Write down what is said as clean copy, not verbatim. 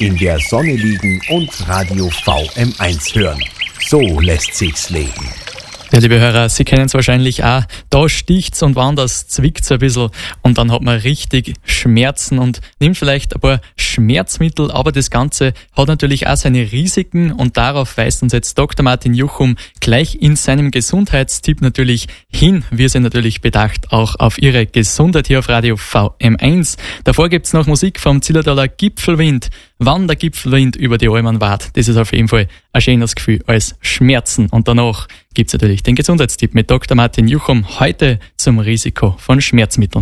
in der Sonne liegen und Radio VM1 hören. So lässt sich's leben. Ja, liebe Hörer, Sie kennen es wahrscheinlich auch, da sticht's und woanders zwickt's ein bisschen und dann hat man richtig Schmerzen und nimmt vielleicht ein paar Schmerzmittel, aber das Ganze hat natürlich auch seine Risiken und darauf weist uns jetzt Dr. Martin Juchum gleich in seinem Gesundheitstipp natürlich hin. Wir sind natürlich bedacht auch auf Ihre Gesundheit hier auf Radio VM1. Davor gibt's noch Musik vom Zillertaler Gipfelwind. Wann der Gipfelwind über die Almen weht, das ist auf jeden Fall ein schönes Gefühl als Schmerzen. Und danach gibt's natürlich den Gesundheitstipp mit Dr. Martin Juchum heute zum Risiko von Schmerzmitteln.